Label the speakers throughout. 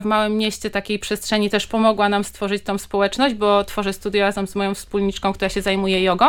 Speaker 1: w małym mieście, takiej przestrzeni też pomogła nam stworzyć tą społeczność, bo tworzę studio razem z moją wspólniczką, która się zajmuje jogą.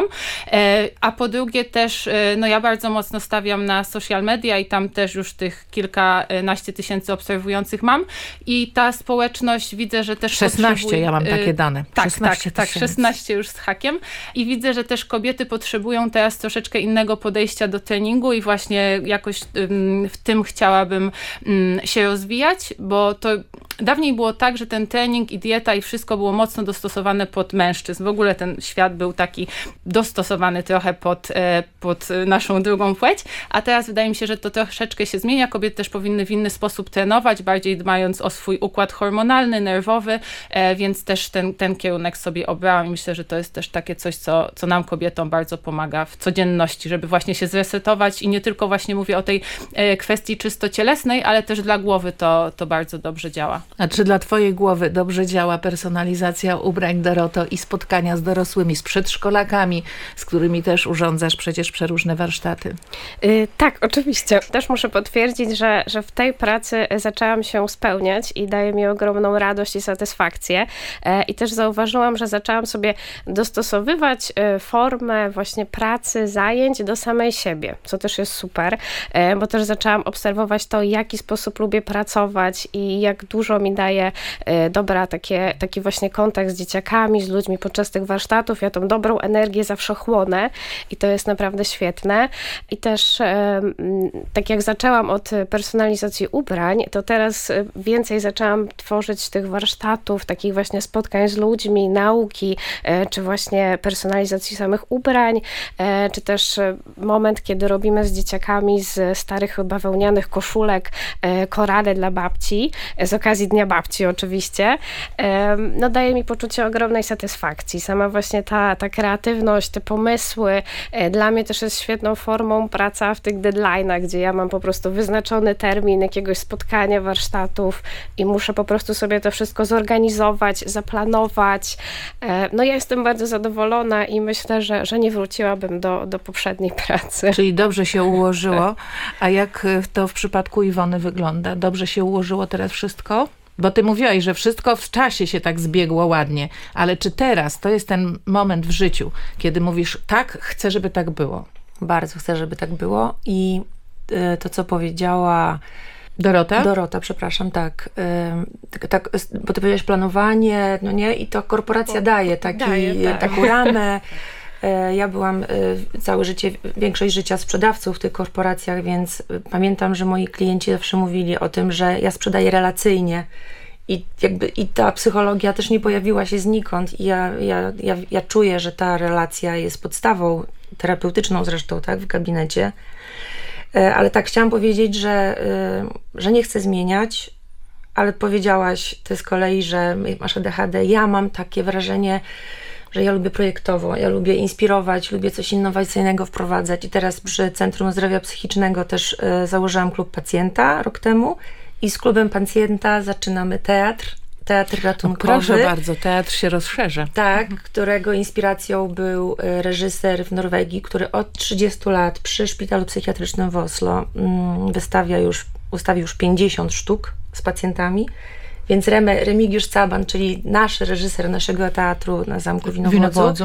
Speaker 1: A po drugie też, no ja bardzo mocno stawiam na social media i tam też już tych kilkanaście tysięcy obserwujących mam. I ta społeczność widzę, że też
Speaker 2: 16, ja mam takie dane.
Speaker 1: Tak, 16 już z hakiem. I widzę, że też kobiety potrzebują teraz troszeczkę innego podejścia do treningu i właśnie jakoś w tym chciałabym się rozwijać, bo to dawniej było tak, że ten trening i dieta i wszystko było mocno dostosowane pod mężczyzn. W ogóle ten świat był taki dostosowany trochę pod naszą drugą płeć, a teraz wydaje mi się, że to troszeczkę się zmienia. Kobiety też powinny w inny sposób trenować, bardziej dbając o swój układ hormonalny, nerwowy, więc też ten kierunek sobie obrałam i myślę, że to jest też takie coś, co nam kobietom bardzo pomaga w codzienności, żeby właśnie się zresetować i nie tylko właśnie mówię o tej kwestii czysto cielesnej, ale też dla głowy to bardzo dobrze działa.
Speaker 2: A czy dla twojej głowy dobrze działa personalizacja ubrań, Doroto, i spotkania z dorosłymi, z przedszkolakami, z którymi też urządzasz przecież przeróżne warsztaty?
Speaker 3: Tak, oczywiście. Też muszę potwierdzić, że w tej pracy zaczęłam się spełniać i daje mi ogromną radość i satysfakcję. I też zauważyłam, że zaczęłam sobie dostosowywać formę właśnie pracy, zajęć do samej siebie, co też jest super, bo też zaczęłam obserwować to, w jaki sposób lubię pracować i jak dużo mi daje taki właśnie kontakt z dzieciakami, z ludźmi podczas tych warsztatów. Ja tą dobrą energię zawsze chłonę i to jest naprawdę świetne. I też tak jak zaczęłam od personalizacji ubrań, to teraz więcej zaczęłam tworzyć tych warsztatów, takich właśnie spotkań z ludźmi, nauki, czy właśnie personalizacji samych ubrań, czy też moment, kiedy robimy z dzieciakami z starych bawełnianych koszulek korale dla babci, z okazji Dnia Babci oczywiście, no daje mi poczucie ogromnej satysfakcji. Sama właśnie ta kreatywność, te pomysły, dla mnie też jest świetną formą praca w tych deadline'ach, gdzie ja mam po prostu wyznaczony termin jakiegoś spotkania, warsztatów i muszę po prostu sobie to wszystko zorganizować, zaplanować. No ja jestem bardzo zadowolona i myślę, że nie wróciłabym do poprzedniej pracy.
Speaker 2: Czyli dobrze się ułożyło. A jak to w przypadku Iwony wygląda? Dobrze się ułożyło teraz wszystko? Bo ty mówiłaś, że wszystko w czasie się tak zbiegło ładnie, ale czy teraz to jest ten moment w życiu, kiedy mówisz, tak, chcę, żeby tak było?
Speaker 4: Bardzo chcę, żeby tak było i to, co powiedziała Dorota, przepraszam, tak, bo ty powiedziałaś planowanie, no nie, i to korporacja daje taką ramę. Ja byłam całe życie, większość życia sprzedawcą w tych korporacjach, więc pamiętam, że moi klienci zawsze mówili o tym, że ja sprzedaję relacyjnie i ta psychologia też nie pojawiła się znikąd i ja czuję, że ta relacja jest podstawą terapeutyczną zresztą, tak, w gabinecie. Ale tak, chciałam powiedzieć, że nie chcę zmieniać, ale powiedziałaś ty z kolei, że masz ADHD. Ja mam takie wrażenie, że ja lubię projektowo, ja lubię inspirować, lubię coś innowacyjnego wprowadzać i teraz przy Centrum Zdrowia Psychicznego też założyłam klub pacjenta rok temu i z klubem pacjenta zaczynamy teatr ratunkowy.
Speaker 2: Proszę bardzo, teatr się rozszerza.
Speaker 4: Tak, którego inspiracją był reżyser w Norwegii, który od 30 lat przy Szpitalu Psychiatrycznym w Oslo ustawił już 50 sztuk z pacjentami. Więc Remigiusz Caban, czyli nasz reżyser naszego teatru na Zamku Winowodzu,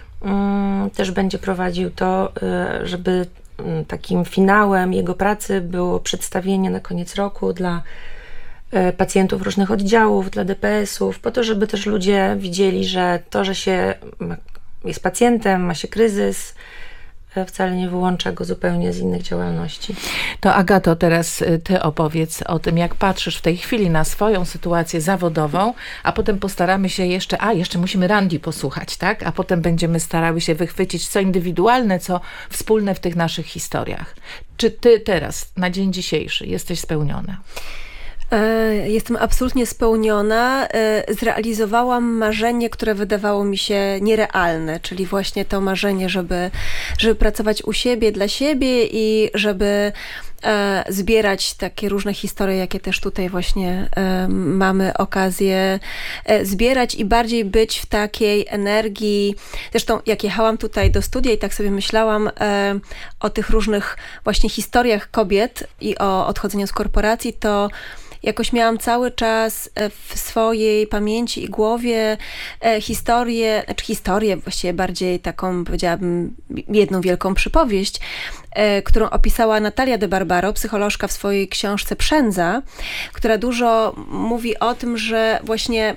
Speaker 4: też będzie prowadził to, żeby takim finałem jego pracy było przedstawienie na koniec roku dla pacjentów różnych oddziałów, dla DPS-ów, po to, żeby też ludzie widzieli, że to, że się jest pacjentem, ma się kryzys, wcale nie wyłącza go zupełnie z innych działalności.
Speaker 2: To Agato, teraz ty opowiedz o tym, jak patrzysz w tej chwili na swoją sytuację zawodową, a potem postaramy się jeszcze musimy Randy posłuchać, tak? A potem będziemy starały się wychwycić co indywidualne, co wspólne w tych naszych historiach. Czy ty teraz, na dzień dzisiejszy, jesteś spełniona?
Speaker 5: Jestem absolutnie spełniona. Zrealizowałam marzenie, które wydawało mi się nierealne, czyli właśnie to marzenie, żeby pracować u siebie, dla siebie i żeby zbierać takie różne historie, jakie też tutaj właśnie mamy okazję zbierać i bardziej być w takiej energii. Zresztą jak jechałam tutaj do studia i tak sobie myślałam o tych różnych właśnie historiach kobiet i o odchodzeniu z korporacji, to jakoś miałam cały czas w swojej pamięci i głowie historię, właściwie bardziej taką, powiedziałabym, jedną wielką przypowieść, którą opisała Natalia de Barbaro, psycholożka, w swojej książce Przędza, która dużo mówi o tym, że właśnie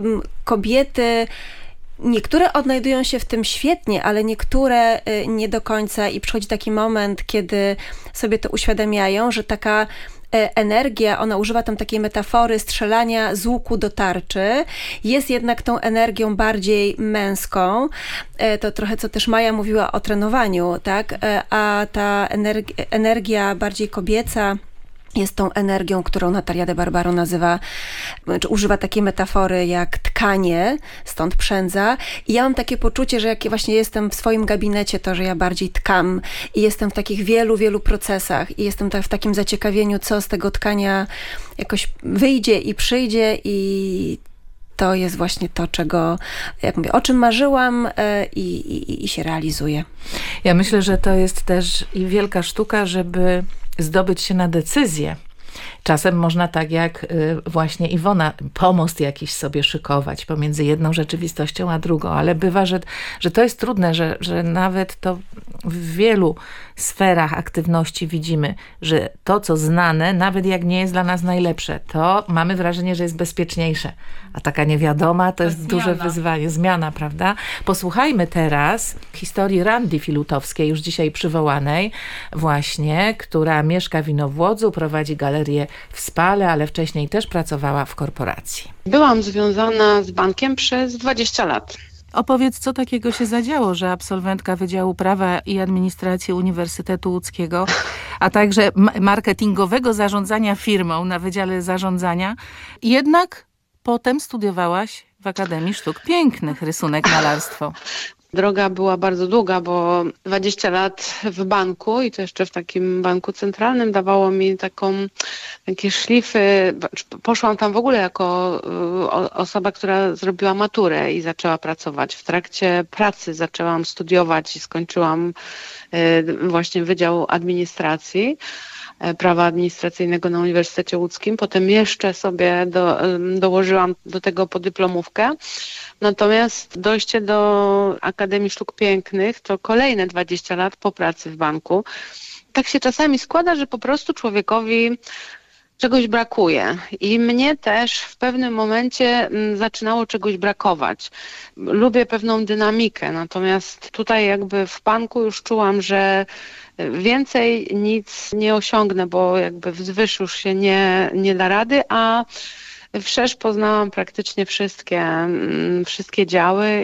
Speaker 5: kobiety, niektóre odnajdują się w tym świetnie, ale niektóre nie do końca i przychodzi taki moment, kiedy sobie to uświadamiają, że taka energia, ona używa tam takiej metafory strzelania z łuku do tarczy, jest jednak tą energią bardziej męską. To trochę, co też Maja mówiła o trenowaniu, tak? A ta energia bardziej kobieca jest tą energią, którą Natalia de Barbaro nazywa, czy używa takiej metafory jak tkanie, stąd przędza. I ja mam takie poczucie, że jak właśnie jestem w swoim gabinecie, to że ja bardziej tkam i jestem w takich wielu procesach i jestem w takim zaciekawieniu, co z tego tkania jakoś wyjdzie i przyjdzie, i to jest właśnie to, czego, jak mówię, o czym marzyłam i się realizuje.
Speaker 2: Ja myślę, że to jest też i wielka sztuka, żeby zdobyć się na decyzję. Czasem można tak jak właśnie Iwona, pomost jakiś sobie szykować pomiędzy jedną rzeczywistością a drugą, ale bywa, że to jest trudne, że nawet to w wielu sferach aktywności widzimy, że to, co znane, nawet jak nie jest dla nas najlepsze, to mamy wrażenie, że jest bezpieczniejsze. A taka niewiadoma to jest duże wyzwanie. Zmiana, prawda? Posłuchajmy teraz historii Randy Filutowskiej, już dzisiaj przywołanej właśnie, która mieszka w Inowłodzu, prowadzi galerię w Spale, ale wcześniej też pracowała w korporacji.
Speaker 6: Byłam związana z bankiem przez 20 lat.
Speaker 2: Opowiedz, co takiego się zadziało, że absolwentka Wydziału Prawa i Administracji Uniwersytetu Łódzkiego, a także marketingowego zarządzania firmą na Wydziale Zarządzania, jednak potem studiowałaś w Akademii Sztuk Pięknych rysunek, malarstwo.
Speaker 6: Droga była bardzo długa, bo 20 lat w banku i to jeszcze w takim banku centralnym dawało mi takie szlify. Poszłam tam w ogóle jako osoba, która zrobiła maturę i zaczęła pracować. W trakcie pracy zaczęłam studiować i skończyłam właśnie Wydział Administracji, Prawa Administracyjnego na Uniwersytecie Łódzkim. Potem jeszcze sobie dołożyłam do tego podyplomówkę. Natomiast dojście do Akademii Sztuk Pięknych to kolejne 20 lat po pracy w banku. Tak się czasami składa, że po prostu człowiekowi czegoś brakuje. I mnie też w pewnym momencie zaczynało czegoś brakować. Lubię pewną dynamikę, natomiast tutaj jakby w banku już czułam, że więcej nic nie osiągnę, bo jakby wzwyż już się nie da rady, a wszerz poznałam praktycznie wszystkie działy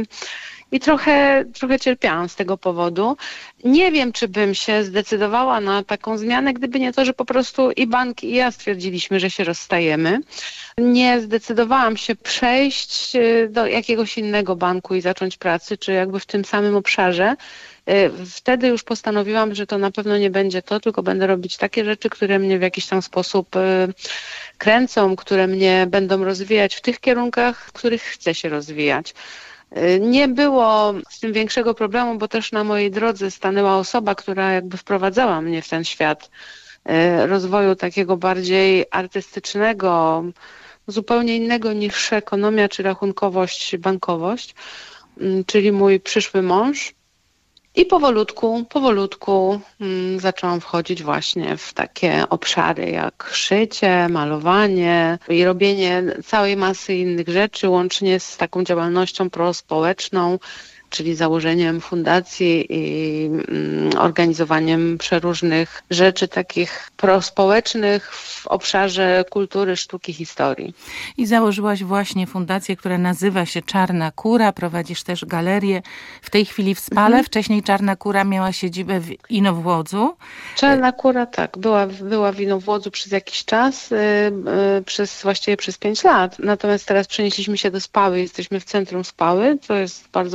Speaker 6: i trochę cierpiałam z tego powodu. Nie wiem, czy bym się zdecydowała na taką zmianę, gdyby nie to, że po prostu i bank, i ja stwierdziliśmy, że się rozstajemy. Nie zdecydowałam się przejść do jakiegoś innego banku i zacząć pracy, czy jakby w tym samym obszarze. Wtedy już postanowiłam, że to na pewno nie będzie to, tylko będę robić takie rzeczy, które mnie w jakiś tam sposób kręcą, które mnie będą rozwijać w tych kierunkach, w których chcę się rozwijać. Nie było z tym większego problemu, bo też na mojej drodze stanęła osoba, która jakby wprowadzała mnie w ten świat rozwoju takiego bardziej artystycznego, zupełnie innego niż ekonomia czy rachunkowość, bankowość, czyli mój przyszły mąż. I powolutku zaczęłam wchodzić właśnie w takie obszary jak szycie, malowanie i robienie całej masy innych rzeczy, łącznie z taką działalnością prospołeczną, czyli założeniem fundacji i organizowaniem przeróżnych rzeczy takich prospołecznych w obszarze kultury, sztuki, historii.
Speaker 2: I założyłaś właśnie fundację, która nazywa się Czarna Kura, prowadzisz też galerię w tej chwili w Spale. Wcześniej Czarna Kura miała siedzibę w Inowłodzu.
Speaker 6: Czarna Kura tak, była w Inowłodzu przez jakiś czas, właściwie przez 5 lat. Natomiast teraz przenieśliśmy się do Spały, jesteśmy w centrum Spały, to jest bardzo fajna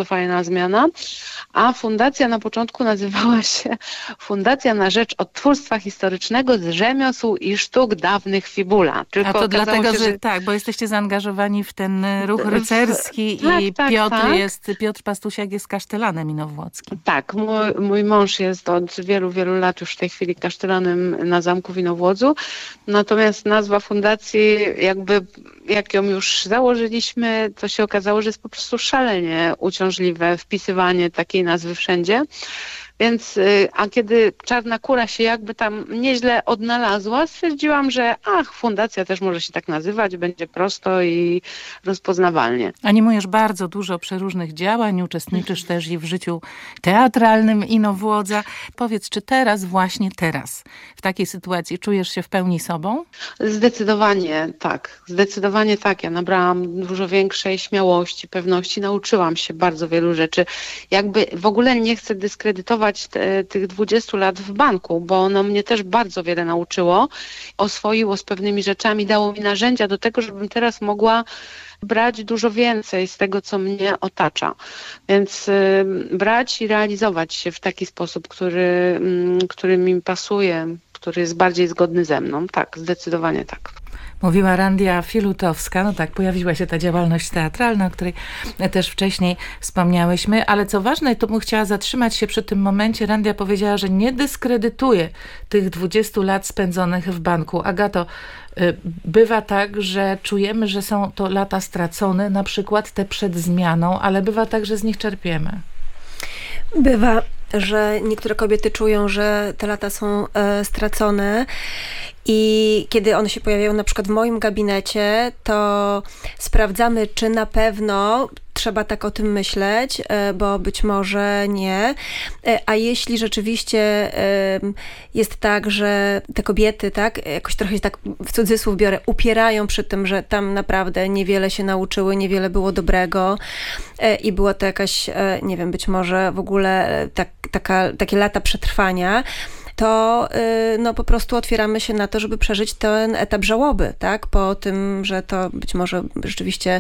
Speaker 6: zmiana, a fundacja na początku nazywała się Fundacja na rzecz Odtwórstwa Historycznego z Rzemiosł i Sztuk Dawnych Fibula.
Speaker 2: Tylko a to dlatego, że tak, bo jesteście zaangażowani w ten ruch rycerski i Piotr Pastusiak jest kasztelanem inowłockim.
Speaker 6: Tak, mój mąż jest od wielu, wielu lat już w tej chwili kasztelanem na Zamku w Inowłodzu, natomiast nazwa fundacji, jak ją już założyliśmy, to się okazało, że jest po prostu szalenie uciążliwe wpisywanie takiej nazwy wszędzie. Więc, a kiedy Czarna Kura się jakby tam nieźle odnalazła, stwierdziłam, że fundacja też może się tak nazywać, będzie prosto i rozpoznawalnie.
Speaker 2: Animujesz bardzo dużo przeróżnych działań, uczestniczysz też i w życiu teatralnym Inowłodza. Powiedz, czy właśnie teraz, w takiej sytuacji czujesz się w pełni sobą?
Speaker 6: Zdecydowanie tak. Ja nabrałam dużo większej śmiałości, pewności, nauczyłam się bardzo wielu rzeczy. Jakby w ogóle nie chcę dyskredytować tych 20 lat w banku, bo ono mnie też bardzo wiele nauczyło, oswoiło z pewnymi rzeczami, dało mi narzędzia do tego, żebym teraz mogła brać dużo więcej z tego, co mnie otacza. Więc brać i realizować się w taki sposób, który mi pasuje, który jest bardziej zgodny ze mną. Tak, zdecydowanie tak.
Speaker 2: Mówiła Randia Filutowska, no tak, pojawiła się ta działalność teatralna, o której też wcześniej wspomniałyśmy, ale co ważne, to bym chciała zatrzymać się przy tym momencie. Randia powiedziała, że nie dyskredytuje tych 20 lat spędzonych w banku. Agato, bywa tak, że czujemy, że są to lata stracone, na przykład te przed zmianą, ale bywa tak, że z nich czerpiemy.
Speaker 5: Bywa, że niektóre kobiety czują, że te lata są stracone i kiedy one się pojawiają na przykład w moim gabinecie, to sprawdzamy, czy na pewno trzeba tak o tym myśleć, bo być może nie. A jeśli rzeczywiście jest tak, że te kobiety, tak, jakoś trochę tak w cudzysłów biorę, upierają przy tym, że tam naprawdę niewiele się nauczyły, niewiele było dobrego i była to jakaś, nie wiem, być może w ogóle takie lata przetrwania, to po prostu otwieramy się na to, żeby przeżyć ten etap żałoby, tak? Po tym, że to być może rzeczywiście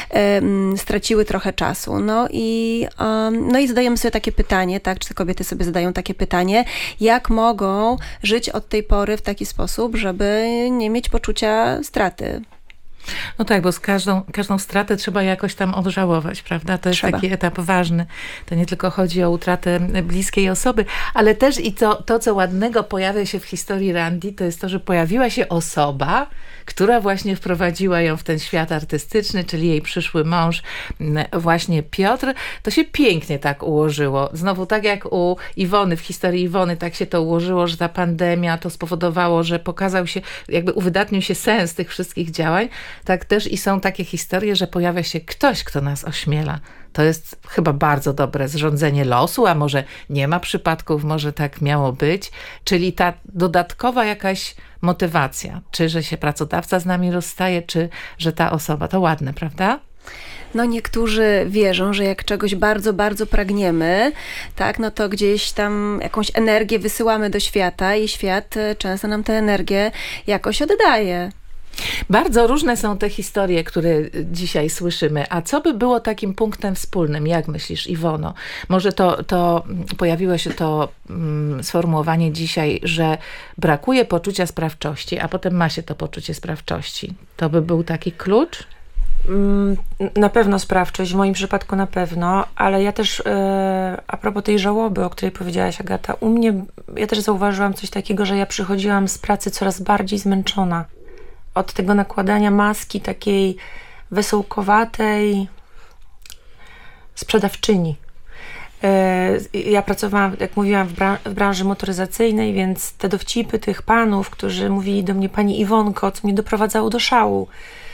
Speaker 5: straciły trochę czasu. No i zadajemy sobie takie pytanie, tak? Czy te kobiety sobie zadają takie pytanie, jak mogą żyć od tej pory w taki sposób, żeby nie mieć poczucia straty.
Speaker 2: No tak, bo z każdą stratę trzeba jakoś tam odżałować, prawda? To jest taki etap ważny. To nie tylko chodzi o utratę bliskiej osoby, ale też i to, co ładnego pojawia się w historii Randii, to jest to, że pojawiła się osoba, która właśnie wprowadziła ją w ten świat artystyczny, czyli jej przyszły mąż, właśnie Piotr. To się pięknie tak ułożyło. Znowu tak jak u Iwony, w historii Iwony, tak się to ułożyło, że ta pandemia to spowodowało, że pokazał się, jakby uwydatnił się sens tych wszystkich działań. Tak też i są takie historie, że pojawia się ktoś, kto nas ośmiela. To jest chyba bardzo dobre zrządzenie losu, a może nie ma przypadków, może tak miało być. Czyli ta dodatkowa jakaś motywacja, czy że się pracodawca z nami rozstaje, czy że ta osoba, to ładne, prawda?
Speaker 5: No niektórzy wierzą, że jak czegoś bardzo, bardzo pragniemy, tak, no to gdzieś tam jakąś energię wysyłamy do świata i świat często nam tę energię jakoś oddaje.
Speaker 2: Bardzo różne są te historie, które dzisiaj słyszymy. A co by było takim punktem wspólnym? Jak myślisz, Iwono? Może to pojawiło się to sformułowanie dzisiaj, że brakuje poczucia sprawczości, a potem ma się to poczucie sprawczości. To by był taki klucz?
Speaker 4: Na pewno sprawczość, w moim przypadku na pewno, ale ja też a propos tej żałoby, o której powiedziałaś, Agata, u mnie, ja też zauważyłam coś takiego, że ja przychodziłam z pracy coraz bardziej zmęczona. Od tego nakładania maski takiej wesołkowatej sprzedawczyni. Ja pracowałam, jak mówiłam, w branży motoryzacyjnej, więc te dowcipy tych panów, którzy mówili do mnie pani Iwonko, co mnie doprowadzało do szału.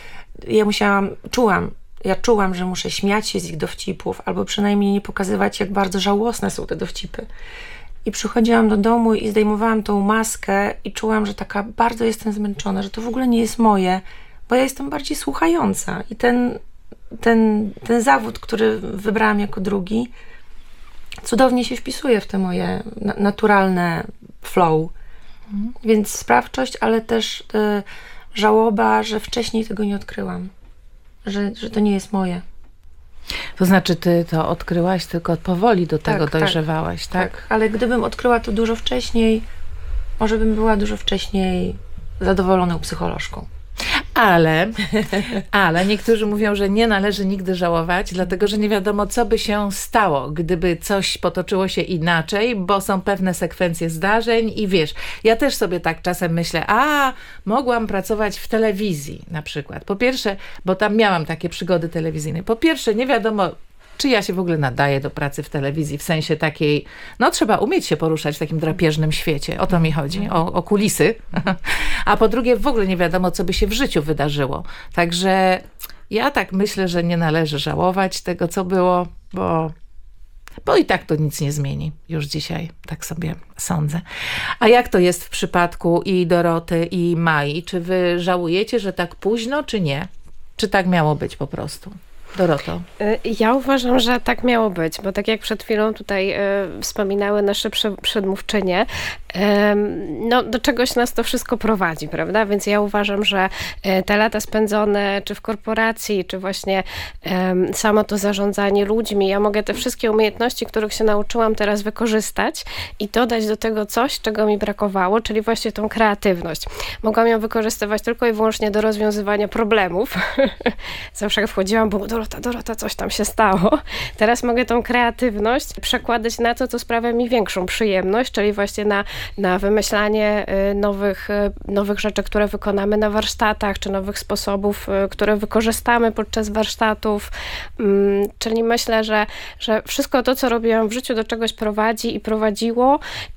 Speaker 4: Ja czułam, że muszę śmiać się z ich dowcipów, albo przynajmniej nie pokazywać, jak bardzo żałosne są te dowcipy. I przychodziłam do domu i zdejmowałam tą maskę i czułam, że taka bardzo jestem zmęczona, że to w ogóle nie jest moje, bo ja jestem bardziej słuchająca. I ten zawód, który wybrałam jako drugi, cudownie się wpisuje w te moje naturalne flow. Więc sprawczość, ale też żałoba, że wcześniej tego nie odkryłam. Że to nie jest moje.
Speaker 2: To znaczy ty to odkryłaś, tylko powoli do tego dojrzewałaś, tak?
Speaker 4: Tak, ale gdybym odkryła to dużo wcześniej, może bym była dużo wcześniej zadowoloną psycholożką.
Speaker 2: Ale niektórzy mówią, że nie należy nigdy żałować, dlatego że nie wiadomo, co by się stało, gdyby coś potoczyło się inaczej, bo są pewne sekwencje zdarzeń i wiesz, ja też sobie tak czasem myślę, mogłam pracować w telewizji na przykład. Po pierwsze, bo tam miałam takie przygody telewizyjne. Po pierwsze, nie wiadomo, czy ja się w ogóle nadaję do pracy w telewizji, w sensie takiej, trzeba umieć się poruszać w takim drapieżnym świecie. O to mi chodzi, o kulisy. A po drugie, w ogóle nie wiadomo, co by się w życiu wydarzyło. Także ja tak myślę, że nie należy żałować tego, co było, bo i tak to nic nie zmieni już dzisiaj, tak sobie sądzę. A jak to jest w przypadku i Doroty, i Mai? Czy wy żałujecie, że tak późno, czy nie? Czy tak miało być po prostu? Doroto.
Speaker 3: Ja uważam, że tak miało być, bo tak jak przed chwilą tutaj wspominały nasze przedmówczynie, do czegoś nas to wszystko prowadzi, prawda? Więc ja uważam, że te lata spędzone czy w korporacji, czy właśnie samo to zarządzanie ludźmi, ja mogę te wszystkie umiejętności, których się nauczyłam teraz wykorzystać i dodać do tego coś, czego mi brakowało, czyli właśnie tą kreatywność. Mogłam ją wykorzystywać tylko i wyłącznie do rozwiązywania problemów. Zawsze jak wchodziłam, było Dorota, coś tam się stało. Teraz mogę tą kreatywność przekładać na to, co sprawia mi większą przyjemność, czyli właśnie na wymyślanie nowych rzeczy, które wykonamy na warsztatach, czy nowych sposobów, które wykorzystamy podczas warsztatów. Czyli myślę, że wszystko to, co robiłam w życiu, do czegoś prowadzi i prowadziło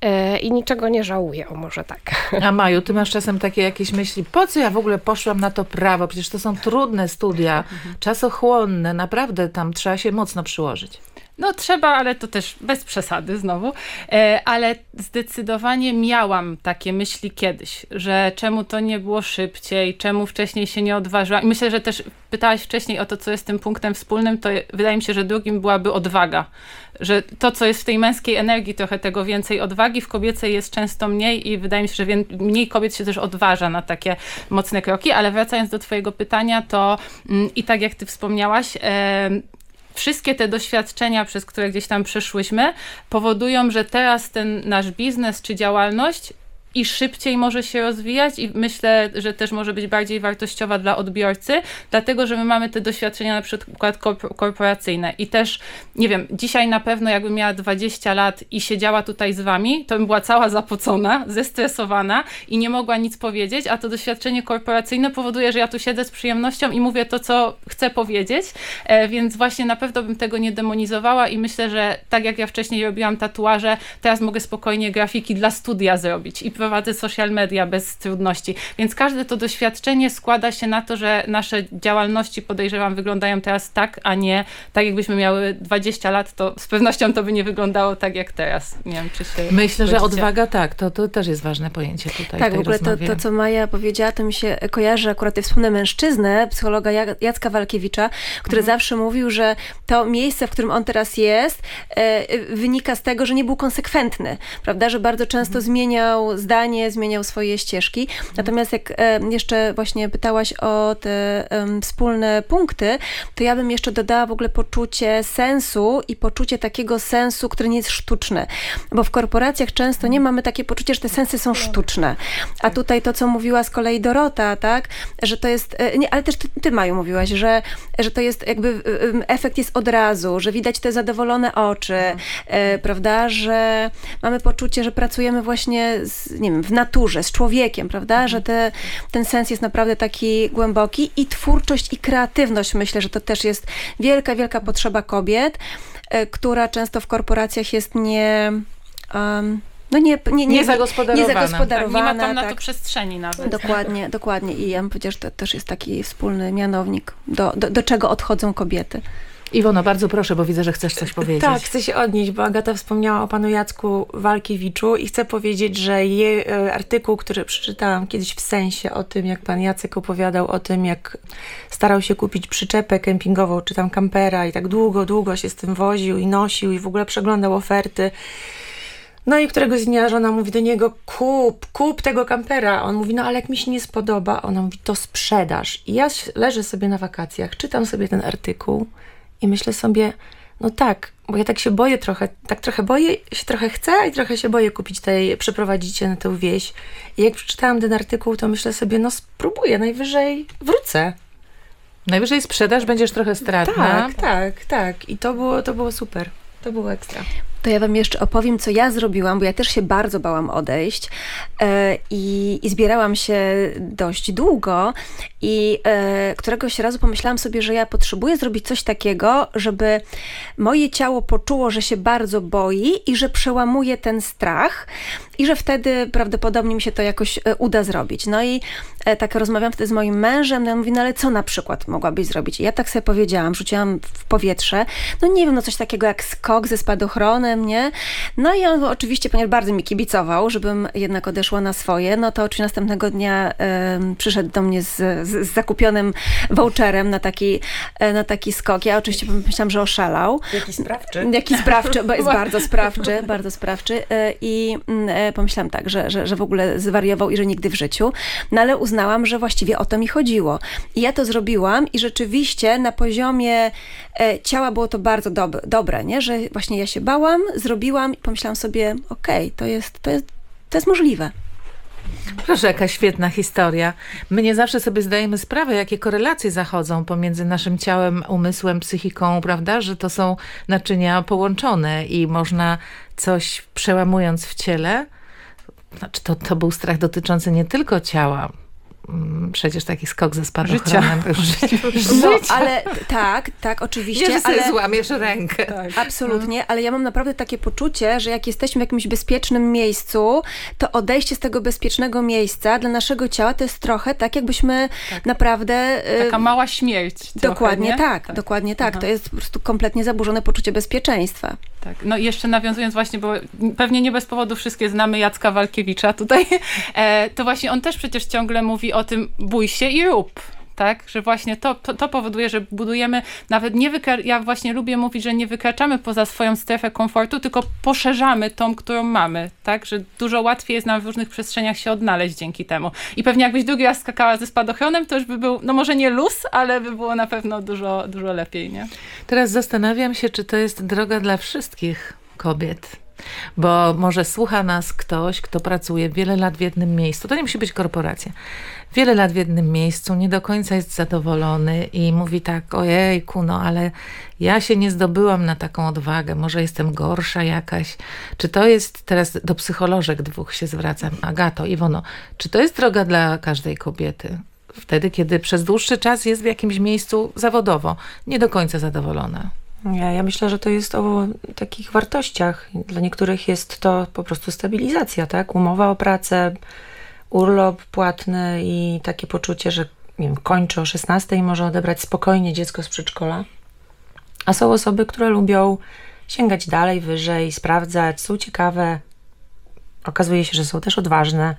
Speaker 3: i niczego nie żałuję, może tak.
Speaker 2: A Maju, ty masz czasem takie jakieś myśli, po co ja w ogóle poszłam na to prawo? Przecież to są trudne studia, czasochłonne, naprawdę tam trzeba się mocno przyłożyć.
Speaker 1: Trzeba, ale to też bez przesady znowu, ale zdecydowanie miałam takie myśli kiedyś, że czemu to nie było szybciej, czemu wcześniej się nie odważyłam. I myślę, że też pytałaś wcześniej o to, co jest tym punktem wspólnym, to wydaje mi się, że drugim byłaby odwaga. Że to, co jest w tej męskiej energii, trochę tego więcej odwagi, w kobiecej jest często mniej i wydaje mi się, że mniej kobiet się też odważa na takie mocne kroki, ale wracając do twojego pytania, to i tak jak ty wspomniałaś, wszystkie te doświadczenia, przez które gdzieś tam przeszłyśmy, powodują, że teraz ten nasz biznes czy działalność i szybciej może się rozwijać i myślę, że też może być bardziej wartościowa dla odbiorcy, dlatego, że my mamy te doświadczenia na przykład korporacyjne i też, nie wiem, dzisiaj na pewno jakbym miała 20 lat i siedziała tutaj z wami, to bym była cała zapocona, zestresowana i nie mogła nic powiedzieć, a to doświadczenie korporacyjne powoduje, że ja tu siedzę z przyjemnością i mówię to, co chcę powiedzieć, więc właśnie na pewno bym tego nie demonizowała i myślę, że tak jak ja wcześniej robiłam tatuaże, teraz mogę spokojnie grafiki dla studia zrobić i prowadzę social media bez trudności. Więc każde to doświadczenie składa się na to, że nasze działalności, podejrzewam, wyglądają teraz tak, a nie tak jakbyśmy miały 20 lat, to z pewnością to by nie wyglądało tak jak teraz. Nie wiem, czy się
Speaker 2: Myślę, że odwaga tak, to też jest ważne pojęcie tutaj.
Speaker 5: Tak, w ogóle to, co Maja powiedziała, to mi się kojarzy akurat wspomnę mężczyznę, psychologa Jacka Walkiewicza, który zawsze mówił, że to miejsce, w którym on teraz jest, wynika z tego, że nie był konsekwentny, prawda, że bardzo często zmieniał zdanie, zmieniał swoje ścieżki. Natomiast jak jeszcze właśnie pytałaś o te wspólne punkty, to ja bym jeszcze dodała w ogóle poczucie sensu i poczucie takiego sensu, który nie jest sztuczny. Bo w korporacjach często nie mamy takie poczucie, że te sensy są sztuczne. A tutaj to, co mówiła z kolei Dorota, tak, że to jest, nie, ale też ty Maju mówiłaś, że to jest jakby efekt jest od razu, że widać te zadowolone oczy, prawda, że mamy poczucie, że pracujemy właśnie nie wiem, w naturze, z człowiekiem, prawda, że ten sens jest naprawdę taki głęboki i twórczość i kreatywność, myślę, że to też jest wielka, wielka potrzeba kobiet, która często w korporacjach jest niezagospodarowana.
Speaker 1: Tak, nie ma tam na to przestrzeni nawet.
Speaker 5: Dokładnie. I ja bym powiedziała, że to też jest taki wspólny mianownik, do czego odchodzą kobiety.
Speaker 2: Iwono, bardzo proszę, bo widzę, że chcesz coś powiedzieć.
Speaker 4: Tak, chcę się odnieść, bo Agata wspomniała o panu Jacku Walkiewiczu i chcę powiedzieć, że jej artykuł, który przeczytałam kiedyś w Sensie o tym, jak pan Jacek opowiadał o tym, jak starał się kupić przyczepę kempingową, czy tam kampera i tak długo się z tym woził i nosił i w ogóle przeglądał oferty. No i któregoś dnia żona mówi do niego, kup tego kampera. On mówi, no ale jak mi się nie spodoba, ona mówi, to sprzedaż. I ja leżę sobie na wakacjach, czytam sobie ten artykuł I myślę sobie, no tak, bo ja tak się boję trochę, trochę chcę i trochę się boję przeprowadzić się na tę wieś. I jak przeczytałam ten artykuł, to myślę sobie, no spróbuję, najwyżej wrócę.
Speaker 2: Najwyżej sprzedaż, będziesz trochę stratna.
Speaker 4: Tak. I to było super. To było ekstra.
Speaker 5: To ja wam jeszcze opowiem, co ja zrobiłam, bo ja też się bardzo bałam odejść i zbierałam się dość długo i któregoś razu pomyślałam sobie, że ja potrzebuję zrobić coś takiego, żeby moje ciało poczuło, że się bardzo boi i że przełamuje ten strach i że wtedy prawdopodobnie mi się to jakoś uda zrobić. No i tak rozmawiam wtedy z moim mężem, no on mówi, no ale co na przykład mogłabyś zrobić? I ja tak sobie powiedziałam, rzuciłam w powietrze, no nie wiem, no coś takiego jak skok ze spadochronem, nie? No i on oczywiście, ponieważ bardzo mi kibicował, żebym jednak odeszła na swoje, no to oczywiście następnego dnia przyszedł do mnie z zakupionym voucherem na taki skok. Ja oczywiście myślałam, że oszalał. Jaki sprawczy, bo jest bardzo sprawczy. I pomyślałam tak, że w ogóle zwariował i że nigdy w życiu. No ale uznałam, że właściwie o to mi chodziło. I ja to zrobiłam i rzeczywiście na poziomie ciała było to bardzo dobre, nie? Że właśnie ja się bałam, zrobiłam i pomyślałam sobie, okej, to jest możliwe.
Speaker 2: Proszę, jaka świetna historia. My nie zawsze sobie zdajemy sprawę, jakie korelacje zachodzą pomiędzy naszym ciałem, umysłem, psychiką, prawda? Że to są naczynia połączone i można coś przełamując w ciele, znaczy to był strach dotyczący nie tylko ciała, przecież taki skok ze spadochronem.
Speaker 5: No, ale tak, oczywiście.
Speaker 2: Nie, że sobie złamiesz rękę.
Speaker 5: Tak. Absolutnie, ale ja mam naprawdę takie poczucie, że jak jesteśmy w jakimś bezpiecznym miejscu, to odejście z tego bezpiecznego miejsca dla naszego ciała to jest trochę tak, jakbyśmy naprawdę...
Speaker 1: Taka mała śmierć.
Speaker 5: Dokładnie tak. To jest po prostu kompletnie zaburzone poczucie bezpieczeństwa.
Speaker 1: Tak. No i jeszcze nawiązując właśnie, bo pewnie nie bez powodu wszystkie znamy Jacka Walkiewicza tutaj, to właśnie on też przecież ciągle mówi o tym, bój się i rób. Tak, że właśnie to powoduje, że budujemy nawet ja właśnie lubię mówić, że nie wykraczamy poza swoją strefę komfortu, tylko poszerzamy tą, którą mamy, tak, że dużo łatwiej jest nam w różnych przestrzeniach się odnaleźć dzięki temu. I pewnie jakbyś drugi raz skakała ze spadochronem, to już by był, no może nie luz, ale by było na pewno dużo, dużo lepiej, nie?
Speaker 2: Teraz zastanawiam się, czy to jest droga dla wszystkich kobiet. Bo może słucha nas ktoś, kto pracuje wiele lat w jednym miejscu. To nie musi być korporacja. Wiele lat w jednym miejscu, nie do końca jest zadowolony i mówi tak, ojejku, no ale ja się nie zdobyłam na taką odwagę, może jestem gorsza jakaś. Czy to jest, teraz do psycholożek dwóch się zwracam, Agato, Iwono, czy to jest droga dla każdej kobiety? Wtedy, kiedy przez dłuższy czas jest w jakimś miejscu zawodowo, nie do końca zadowolona.
Speaker 4: Ja myślę, że to jest o takich wartościach. Dla niektórych jest to po prostu stabilizacja, tak? Umowa o pracę, urlop płatny i takie poczucie, że nie wiem, kończy o 16 i może odebrać spokojnie dziecko z przedszkola. A są osoby, które lubią sięgać dalej, wyżej, sprawdzać, są ciekawe. Okazuje się, że są też odważne.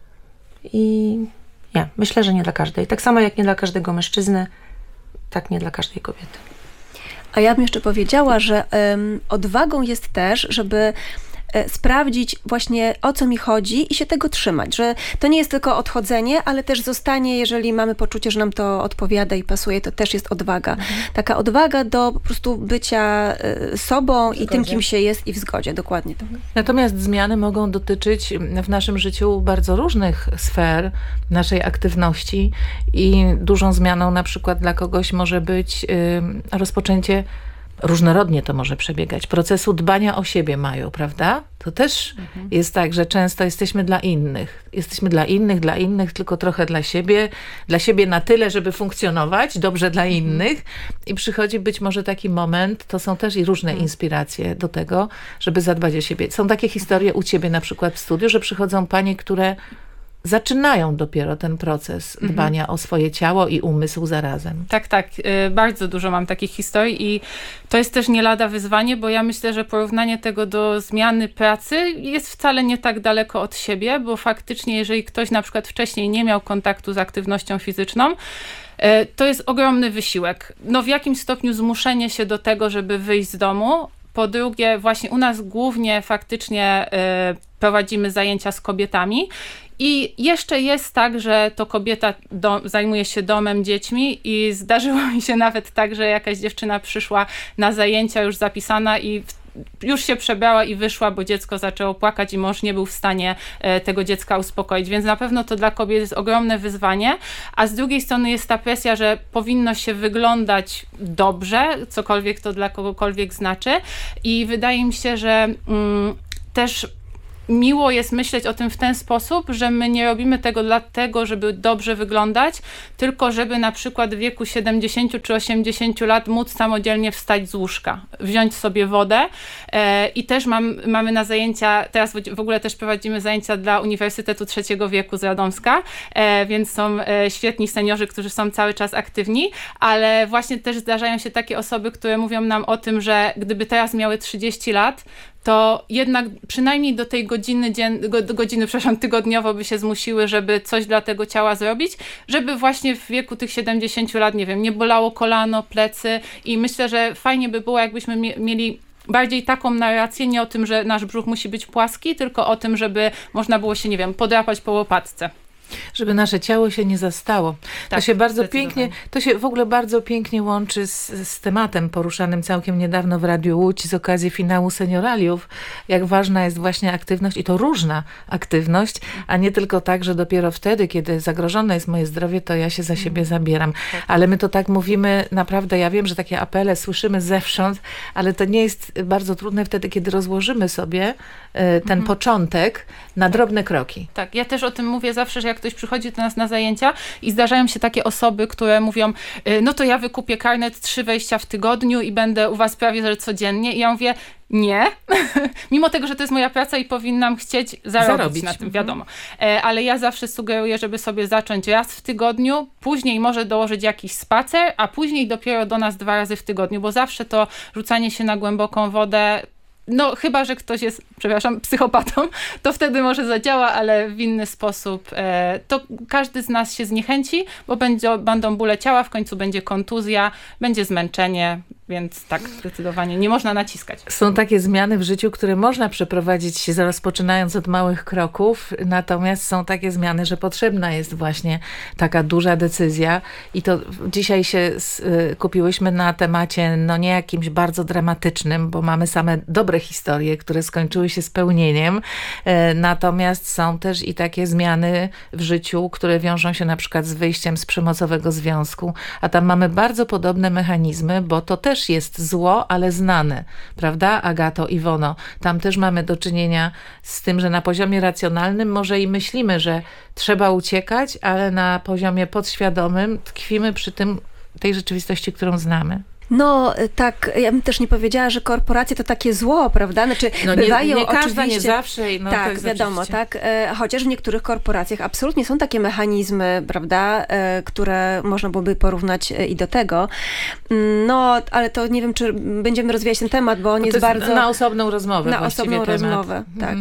Speaker 4: I myślę, że nie dla każdej. Tak samo jak nie dla każdego mężczyzny, tak nie dla każdej kobiety.
Speaker 5: A ja bym jeszcze powiedziała, że odwagą jest też, żeby sprawdzić właśnie o co mi chodzi i się tego trzymać, że to nie jest tylko odchodzenie, ale też zostanie, jeżeli mamy poczucie, że nam to odpowiada i pasuje, to też jest odwaga. Taka odwaga do po prostu bycia sobą i tym, kim się jest i w zgodzie, dokładnie tak.
Speaker 2: Natomiast zmiany mogą dotyczyć w naszym życiu bardzo różnych sfer naszej aktywności i dużą zmianą na przykład dla kogoś może być rozpoczęcie, różnorodnie to może przebiegać, procesu dbania o siebie mają, prawda? To też jest tak, że często jesteśmy dla innych. Jesteśmy dla innych, tylko trochę dla siebie na tyle, żeby funkcjonować, dobrze dla innych. I przychodzi być może taki moment, to są też i różne inspiracje do tego, żeby zadbać o siebie. Są takie historie u ciebie na przykład w studiu, że przychodzą panie, które zaczynają dopiero ten proces dbania o swoje ciało i umysł zarazem.
Speaker 1: Tak. Bardzo dużo mam takich historii i to jest też nie lada wyzwanie, bo ja myślę, że porównanie tego do zmiany pracy jest wcale nie tak daleko od siebie, bo faktycznie jeżeli ktoś na przykład wcześniej nie miał kontaktu z aktywnością fizyczną, to jest ogromny wysiłek. No w jakimś stopniu zmuszenie się do tego, żeby wyjść z domu, Po drugie, właśnie u nas głównie faktycznie prowadzimy zajęcia z kobietami. I jeszcze jest tak, że to kobieta zajmuje się domem, dziećmi i zdarzyło mi się nawet tak, że jakaś dziewczyna przyszła na zajęcia już zapisana i już się przebrała i wyszła, bo dziecko zaczęło płakać i mąż nie był w stanie tego dziecka uspokoić, więc na pewno to dla kobiet jest ogromne wyzwanie, a z drugiej strony jest ta presja, że powinno się wyglądać dobrze, cokolwiek to dla kogokolwiek znaczy i wydaje mi się, że też miło jest myśleć o tym w ten sposób, że my nie robimy tego dlatego, żeby dobrze wyglądać, tylko żeby na przykład w wieku 70 czy 80 lat móc samodzielnie wstać z łóżka, wziąć sobie wodę i też mamy na zajęcia, teraz w ogóle też prowadzimy zajęcia dla Uniwersytetu Trzeciego Wieku z Radomska, więc są świetni seniorzy, którzy są cały czas aktywni, ale właśnie też zdarzają się takie osoby, które mówią nam o tym, że gdyby teraz miały 30 lat, to jednak przynajmniej do tej godziny tygodniowo by się zmusiły, żeby coś dla tego ciała zrobić, żeby właśnie w wieku tych 70 lat, nie wiem, nie bolało kolano, plecy i myślę, że fajnie by było, jakbyśmy mieli bardziej taką narrację, nie o tym, że nasz brzuch musi być płaski, tylko o tym, żeby można było się, nie wiem, podrapać po łopatce.
Speaker 2: Żeby nasze ciało się nie zastało.
Speaker 1: Tak,
Speaker 2: to się w ogóle bardzo pięknie łączy z tematem poruszanym całkiem niedawno w Radiu Łódź z okazji finału Senioraliów. Jak ważna jest właśnie aktywność i to różna aktywność, a nie tylko tak, że dopiero wtedy, kiedy zagrożone jest moje zdrowie, to ja się za siebie zabieram. Ale my to tak mówimy, naprawdę, ja wiem, że takie apele słyszymy zewsząd, ale to nie jest bardzo trudne wtedy, kiedy rozłożymy sobie ten początek na drobne kroki.
Speaker 1: Tak, ja też o tym mówię zawsze, że jak ktoś przychodzi do nas na zajęcia i zdarzają się takie osoby, które mówią, no to ja wykupię karnet 3 wejścia w tygodniu i będę u was prawie że codziennie. I ja mówię, nie, mimo tego, że to jest moja praca i powinnam chcieć zarobić na tym, wiadomo. Ale ja zawsze sugeruję, żeby sobie zacząć raz w tygodniu, później może dołożyć jakiś spacer, a później dopiero do nas 2 razy w tygodniu, bo zawsze to rzucanie się na głęboką wodę, no chyba, że ktoś jest, psychopatą, to wtedy może zadziała, ale w inny sposób to każdy z nas się zniechęci, bo będą bóle ciała, w końcu będzie kontuzja, będzie zmęczenie, więc tak, zdecydowanie nie można naciskać.
Speaker 2: Są takie zmiany w życiu, które można przeprowadzić rozpoczynając od małych kroków, natomiast są takie zmiany, że potrzebna jest właśnie taka duża decyzja i to dzisiaj się kupiłyśmy na temacie, no nie jakimś bardzo dramatycznym, bo mamy same dobre historie, które skończyły się spełnieniem, natomiast są też i takie zmiany w życiu, które wiążą się na przykład z wyjściem z przemocowego związku, a tam mamy bardzo podobne mechanizmy, bo to też jest zło, ale znane, prawda, Agato, Iwono? Tam też mamy do czynienia z tym, że na poziomie racjonalnym może i myślimy, że trzeba uciekać, ale na poziomie podświadomym tkwimy przy tej rzeczywistości, którą znamy.
Speaker 5: No tak, ja bym też nie powiedziała, że korporacje to takie zło, prawda? Znaczy,
Speaker 2: no
Speaker 5: bywają
Speaker 2: nie każda,
Speaker 5: oczywiście,
Speaker 2: nie zawsze. No,
Speaker 5: tak,
Speaker 2: to jest
Speaker 5: wiadomo,
Speaker 2: oczywiście.
Speaker 5: tak. Chociaż w niektórych korporacjach absolutnie są takie mechanizmy, prawda, które można byłoby porównać i do tego. No, ale to nie wiem, czy będziemy rozwijać ten temat, bo on jest bardzo...
Speaker 2: Na osobną rozmowę
Speaker 5: Na osobną
Speaker 2: temat.
Speaker 5: rozmowę, tak.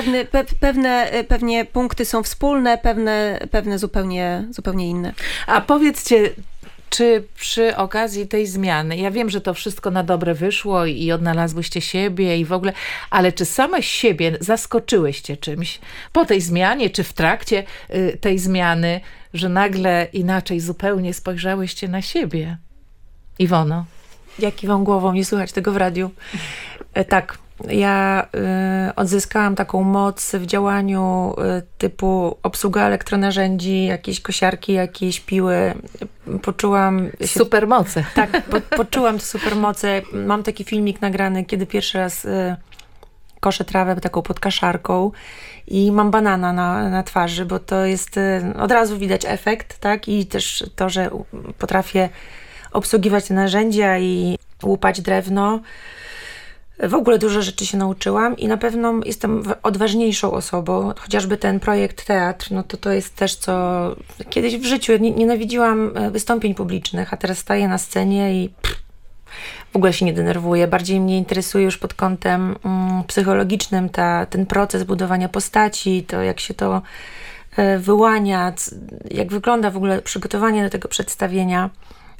Speaker 5: Pewne punkty są wspólne, pewne zupełnie inne.
Speaker 2: A powiedzcie, czy przy okazji tej zmiany, ja wiem, że to wszystko na dobre wyszło i odnalazłyście siebie i w ogóle, ale czy same siebie zaskoczyłyście czymś po tej zmianie, czy w trakcie tej zmiany, że nagle inaczej zupełnie spojrzałyście na siebie? Iwono?
Speaker 4: Ja kiwam głową, nie słychać tego w radiu. Tak. Ja odzyskałam taką moc w działaniu typu obsługa elektronarzędzi, jakieś kosiarki, jakieś piły. Poczułam...
Speaker 2: Supermoce.
Speaker 4: Tak, poczułam te supermoce. Mam taki filmik nagrany, kiedy pierwszy raz koszę trawę taką pod kaszarką i mam banana na twarzy, bo to jest... Od razu widać efekt, tak? I też to, że potrafię obsługiwać te narzędzia i łupać drewno. W ogóle dużo rzeczy się nauczyłam i na pewno jestem odważniejszą osobą. Chociażby ten projekt teatr, no to jest też co... Kiedyś w życiu nienawidziłam wystąpień publicznych, a teraz staję na scenie i w ogóle się nie denerwuję. Bardziej mnie interesuje już pod kątem psychologicznym ten proces budowania postaci, to jak się to wyłania, jak wygląda w ogóle przygotowanie do tego przedstawienia.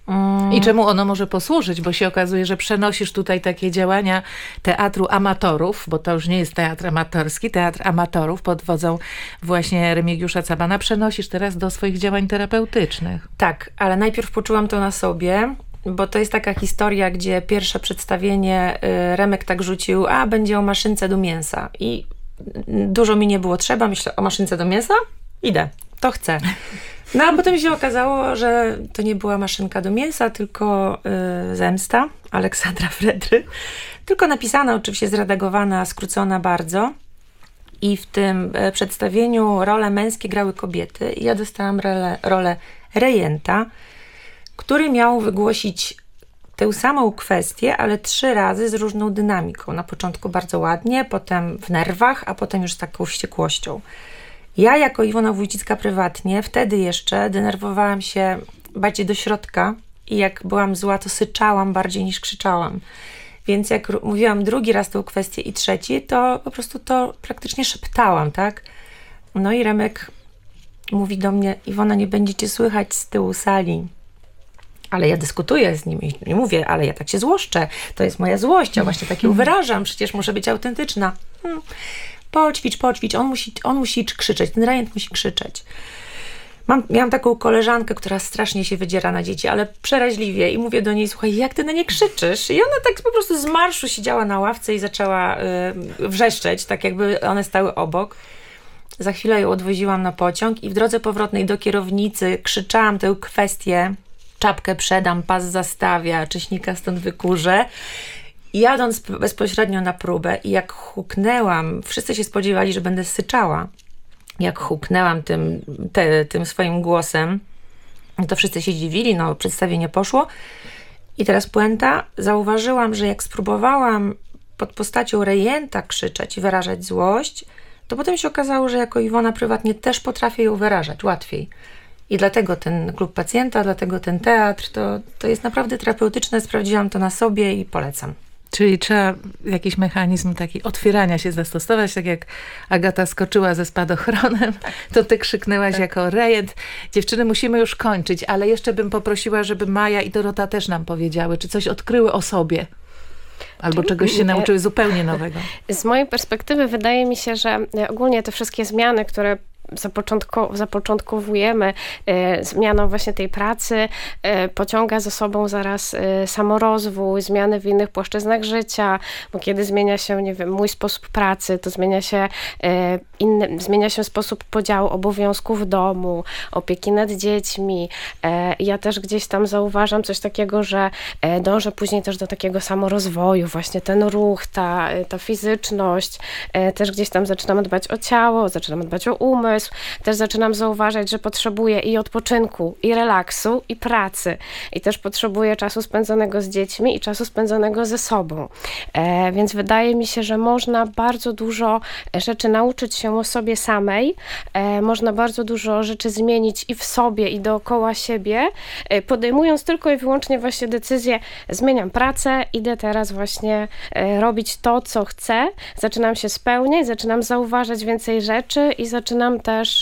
Speaker 2: I czemu ono może posłużyć, bo się okazuje, że przenosisz tutaj takie działania teatru amatorów, bo to już nie jest teatr amatorski, teatr amatorów pod wodzą właśnie Remigiusza Cabana, przenosisz teraz do swoich działań terapeutycznych.
Speaker 4: Tak, ale najpierw poczułam to na sobie, bo to jest taka historia, gdzie pierwsze przedstawienie Remek tak rzucił, będzie o maszynce do mięsa i dużo mi nie było trzeba, myślę, o maszynce do mięsa? Idę, to chcę. No a potem się okazało, że to nie była maszynka do mięsa, tylko Zemsta Aleksandra Fredry. Tylko napisana, oczywiście zredagowana, skrócona bardzo. I w tym przedstawieniu role męskie grały kobiety. I ja dostałam rolę rejenta, który miał wygłosić tę samą kwestię, ale 3 razy z różną dynamiką. Na początku bardzo ładnie, potem w nerwach, a potem już z taką wściekłością. Ja jako Iwona Wójcicka prywatnie wtedy jeszcze denerwowałam się bardziej do środka i jak byłam zła, to syczałam bardziej niż krzyczałam. Więc jak mówiłam drugi raz tą kwestię i trzeci, to po prostu to praktycznie szeptałam, tak? No i Remek mówi do mnie: Iwona, nie będziecie słychać z tyłu sali. Ale ja dyskutuję z nim i mówię, ale ja tak się złoszczę. To jest moja złość, ja właśnie tak ją wyrażam, przecież muszę być autentyczna. Poćwicz. On musi krzyczeć, ten rejent musi krzyczeć. Miałam taką koleżankę, która strasznie się wydziera na dzieci, ale przeraźliwie, i mówię do niej: słuchaj, jak ty na nie krzyczysz? I ona tak po prostu z marszu siedziała na ławce i zaczęła wrzeszczeć, tak jakby one stały obok. Za chwilę ją odwoziłam na pociąg i w drodze powrotnej do kierownicy krzyczałam tę kwestię: czapkę przedam, pas zastawia, cześnika stąd wykurzę. Jadąc bezpośrednio na próbę i jak huknęłam, wszyscy się spodziewali, że będę syczała. Jak huknęłam tym swoim głosem, to wszyscy się dziwili, przedstawienie poszło. I teraz puenta, zauważyłam, że jak spróbowałam pod postacią rejenta krzyczeć i wyrażać złość, to potem się okazało, że jako Iwona prywatnie też potrafię ją wyrażać łatwiej. I dlatego ten klub pacjenta, dlatego ten teatr, to jest naprawdę terapeutyczne, sprawdziłam to na sobie i polecam.
Speaker 2: Czyli trzeba jakiś mechanizm taki otwierania się zastosować, tak jak Agata skoczyła ze spadochronem, to ty krzyknęłaś jako rejent. Dziewczyny, musimy już kończyć, ale jeszcze bym poprosiła, żeby Maja i Dorota też nam powiedziały, czy coś odkryły o sobie. Albo czegoś się nauczyły zupełnie nowego.
Speaker 3: Z mojej perspektywy wydaje mi się, że ogólnie te wszystkie zmiany, które zapoczątkowujemy, zmianą właśnie tej pracy, pociąga za sobą zaraz samorozwój, zmiany w innych płaszczyznach życia, bo kiedy zmienia się, nie wiem, mój sposób pracy, to zmienia się sposób podziału obowiązków w domu, opieki nad dziećmi. Ja też gdzieś tam zauważam coś takiego, że dążę później też do takiego samorozwoju, właśnie ten ruch, ta fizyczność, też gdzieś tam zaczynam dbać o ciało, zaczynam dbać o umysł, też zaczynam zauważać, że potrzebuję i odpoczynku, i relaksu, i pracy. I też potrzebuję czasu spędzonego z dziećmi i czasu spędzonego ze sobą. Więc wydaje mi się, że można bardzo dużo rzeczy nauczyć się o sobie samej. Można bardzo dużo rzeczy zmienić i w sobie, i dookoła siebie, podejmując tylko i wyłącznie właśnie decyzję: zmieniam pracę, idę teraz właśnie robić to, co chcę. Zaczynam się spełniać, zaczynam zauważać więcej rzeczy i zaczynam też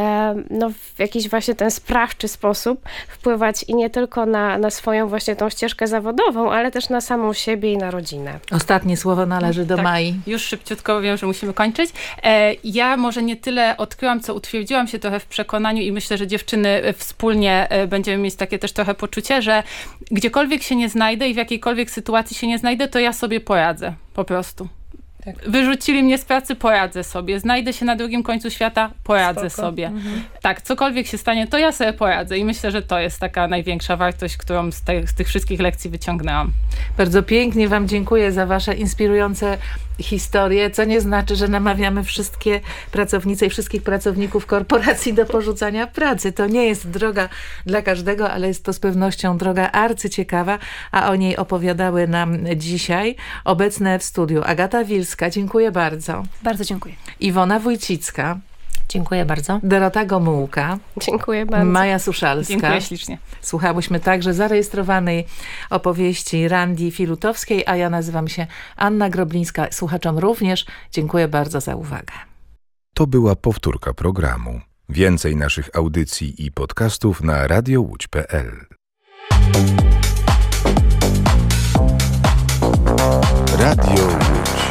Speaker 3: w jakiś właśnie ten sprawczy sposób wpływać i nie tylko na swoją właśnie tą ścieżkę zawodową, ale też na samą siebie i na rodzinę.
Speaker 2: Ostatnie słowo należy do Mai.
Speaker 1: Już szybciutko, wiem, że musimy kończyć. Ja może nie tyle odkryłam, co utwierdziłam się trochę w przekonaniu i myślę, że dziewczyny wspólnie będziemy mieć takie też trochę poczucie, że gdziekolwiek się nie znajdę i w jakiejkolwiek sytuacji się nie znajdę, to ja sobie poradzę. Po prostu. Tak. Wyrzucili mnie z pracy, poradzę sobie. Znajdę się na drugim końcu świata, poradzę sobie. Tak, cokolwiek się stanie, to ja sobie poradzę. I myślę, że to jest taka największa wartość, którą z tych wszystkich lekcji wyciągnęłam.
Speaker 2: Bardzo pięknie wam dziękuję za wasze inspirujące historie, co nie znaczy, że namawiamy wszystkie pracownice i wszystkich pracowników korporacji do porzucania pracy. To nie jest droga dla każdego, ale jest to z pewnością droga arcyciekawa, a o niej opowiadały nam dzisiaj obecne w studiu Agata Wilska. Dziękuję bardzo.
Speaker 5: Bardzo dziękuję.
Speaker 2: Iwona Wójcicka.
Speaker 4: Dziękuję bardzo.
Speaker 2: Dorota Gomułka.
Speaker 3: Dziękuję bardzo.
Speaker 2: Maja Suszalska.
Speaker 1: Dziękuję ślicznie.
Speaker 2: Słuchałyśmy także zarejestrowanej opowieści Randi Filutowskiej, a ja nazywam się Anna Groblińska. Słuchaczom również dziękuję bardzo za uwagę.
Speaker 7: To była powtórka programu. Więcej naszych audycji i podcastów na radiołódź.pl.